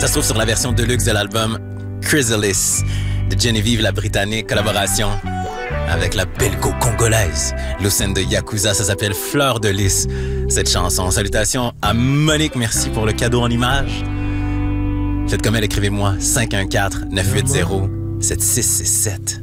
Ça se trouve sur la version deluxe de l'album Chrysalis de Genevieve la Britannique, collaboration avec la belgo-congolaise Lucène de Yakuza. Ça s'appelle Fleur de Lys, cette chanson. Salutations à Monique, merci pour le cadeau en image. Faites comme elle, écrivez-moi 514-980-7667.